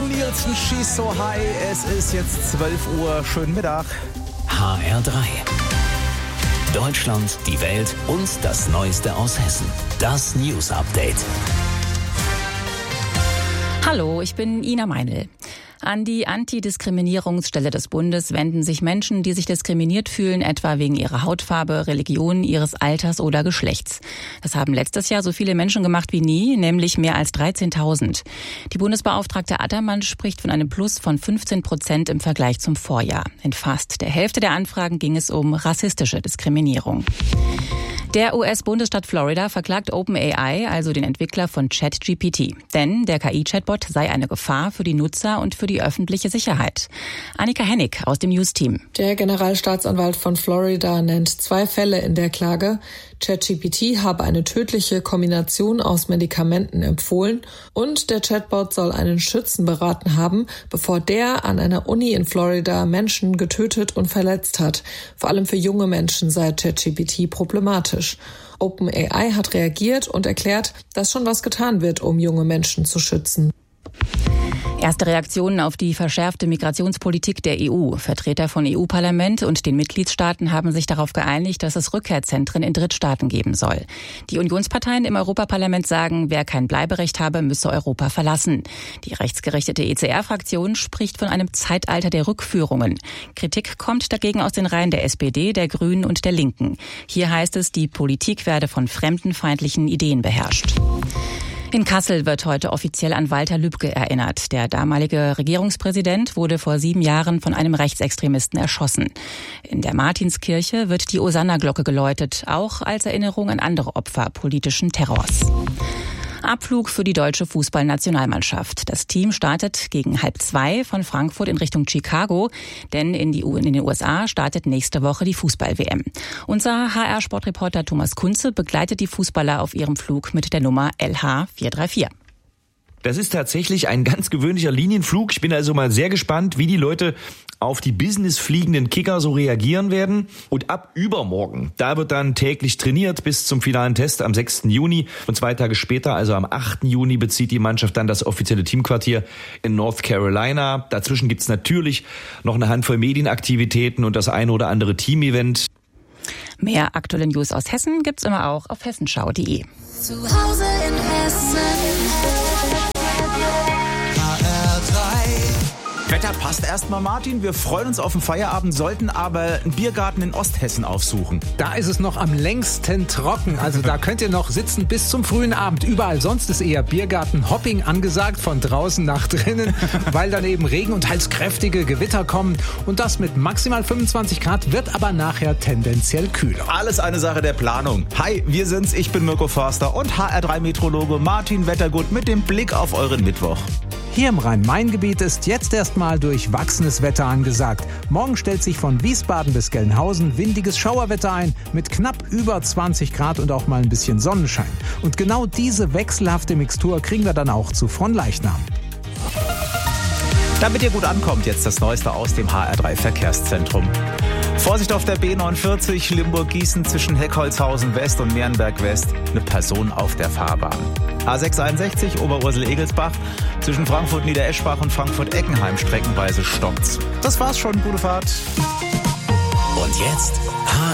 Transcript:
Nielsen, She's So High. Es ist jetzt 12 Uhr. Schönen Mittag. HR3. Deutschland, die Welt und das Neueste aus Hessen. Das News Update. Hallo, ich bin Ina Meinl. An die Antidiskriminierungsstelle des Bundes wenden sich Menschen, die sich diskriminiert fühlen, etwa wegen ihrer Hautfarbe, Religion, ihres Alters oder Geschlechts. Das haben letztes Jahr so viele Menschen gemacht wie nie, nämlich mehr als 13.000. Die Bundesbeauftragte Attermann spricht von einem Plus von 15% im Vergleich zum Vorjahr. In fast der Hälfte der Anfragen ging es um rassistische Diskriminierung. Der US-Bundesstaat Florida verklagt OpenAI, also den Entwickler von ChatGPT. Denn der KI-Chatbot sei eine Gefahr für die Nutzer und für die öffentliche Sicherheit. Annika Hennig aus dem News-Team. Der Generalstaatsanwalt von Florida nennt 2 Fälle in der Klage. ChatGPT habe eine tödliche Kombination aus Medikamenten empfohlen und der Chatbot soll einen Schützen beraten haben, bevor der an einer Uni in Florida Menschen getötet und verletzt hat. Vor allem für junge Menschen sei ChatGPT problematisch. OpenAI hat reagiert und erklärt, dass schon was getan wird, um junge Menschen zu schützen. Erste Reaktionen auf die verschärfte Migrationspolitik der EU. Vertreter von EU-Parlament und den Mitgliedstaaten haben sich darauf geeinigt, dass es Rückkehrzentren in Drittstaaten geben soll. Die Unionsparteien im Europaparlament sagen, wer kein Bleiberecht habe, müsse Europa verlassen. Die rechtsgerichtete ECR-Fraktion spricht von einem Zeitalter der Rückführungen. Kritik kommt dagegen aus den Reihen der SPD, der Grünen und der Linken. Hier heißt es, die Politik werde von fremdenfeindlichen Ideen beherrscht. In Kassel wird heute offiziell an Walter Lübcke erinnert. Der damalige Regierungspräsident wurde vor 7 Jahren von einem Rechtsextremisten erschossen. In der Martinskirche wird die Hosanna-Glocke geläutet, auch als Erinnerung an andere Opfer politischen Terrors. Abflug für die deutsche Fußballnationalmannschaft. Das Team startet gegen 1:30 von Frankfurt in Richtung Chicago, denn in den USA startet nächste Woche die Fußball-WM. Unser HR-Sportreporter Thomas Kunze begleitet die Fußballer auf ihrem Flug mit der Nummer LH434. Das ist tatsächlich ein ganz gewöhnlicher Linienflug. Ich bin also mal sehr gespannt, wie die Leute auf die businessfliegenden Kicker so reagieren werden. Und ab übermorgen, da wird dann täglich trainiert bis zum finalen Test am 6. Juni. Und 2 Tage später, also am 8. Juni, bezieht die Mannschaft dann das offizielle Teamquartier in North Carolina. Dazwischen gibt's natürlich noch eine Handvoll Medienaktivitäten und das eine oder andere Team-Event. Mehr aktuelle News aus Hessen gibt's immer auch auf hessenschau.de. Zu Hause in Hessen. Wetter passt erstmal, Martin. Wir freuen uns auf den Feierabend, sollten aber einen Biergarten in Osthessen aufsuchen. Da ist es noch am längsten trocken. Also da könnt ihr noch sitzen bis zum frühen Abend. Überall sonst ist eher Biergarten-Hopping angesagt, von draußen nach drinnen, weil dann eben Regen und teils kräftige Gewitter kommen. Und das mit maximal 25 Grad wird aber nachher tendenziell kühler. Alles eine Sache der Planung. Hi, wir sind's. Ich bin Mirko Forster und HR3-Meteorologe Martin Wettergut mit dem Blick auf euren Mittwoch. Hier im Rhein-Main-Gebiet ist jetzt erstmal durchwachsenes Wetter angesagt. Morgen stellt sich von Wiesbaden bis Gelnhausen windiges Schauerwetter ein mit knapp über 20 Grad und auch mal ein bisschen Sonnenschein. Und genau diese wechselhafte Mixtur kriegen wir dann auch zu Fronleichnam. Damit ihr gut ankommt, jetzt das Neueste aus dem HR3-Verkehrszentrum. Vorsicht auf der B49 Limburg-Gießen zwischen Heckholzhausen West und Meerenberg West. Eine Person auf der Fahrbahn. A661 Oberursel-Egelsbach zwischen Frankfurt-Niedereschbach und Frankfurt-Eckenheim streckenweise stopft's. Das war's schon, gute Fahrt. Und jetzt